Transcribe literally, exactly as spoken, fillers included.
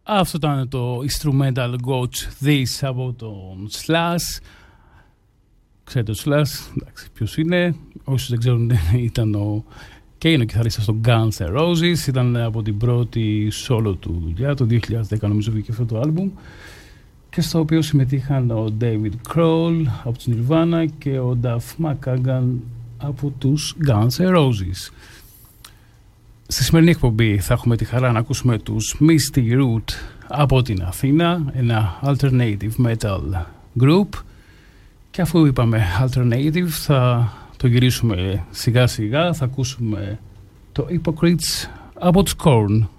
Αυτό ήταν το instrumental Watch This από τον Slash. Ξέρετε το Slash, εντάξει, ποιος είναι. Όσοι δεν ξέρουν, ήταν ο και είναι ο κιθαρίστας των Guns N' Roses. Ήταν από την πρώτη solo του δουλειά, το δύο χιλιάδες δέκα νομίζω βγήκε αυτό το άλμπουμ, και στο οποίο συμμετείχαν ο David Kroll από τους Nirvana και ο Duff McKagan από τους Guns N' Roses. Στη σημερινή εκπομπή θα έχουμε τη χαρά να ακούσουμε τους Misty Root από την Αθήνα, ένα alternative metal group, και αφού είπαμε alternative θα το γυρίσουμε σιγά σιγά, θα ακούσουμε το Hypocrites από τους Korn.